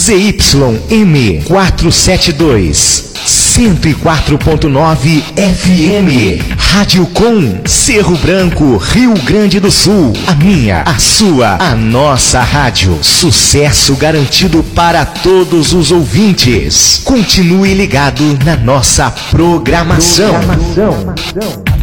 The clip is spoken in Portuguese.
ZYM 472, 104.9 FM. Rádio Com, Cerro Branco, Rio Grande do Sul. A minha, a sua, a nossa rádio. Sucesso garantido para todos os ouvintes. Continue ligado na nossa programação.